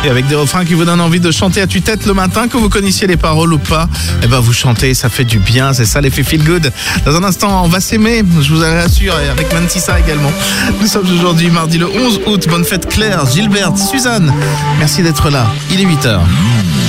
Et avec des refrains qui vous donnent envie de chanter à tue-tête le matin, que vous connaissiez les paroles ou pas, eh ben vous chantez, ça fait du bien, c'est ça l'effet feel good. Dans un instant, on va s'aimer, je vous rassure, et avec Mantissa également. Nous sommes aujourd'hui mardi le 11 août. Bonne fête Claire, Gilberte, Suzanne. Merci d'être là. Il est 8h.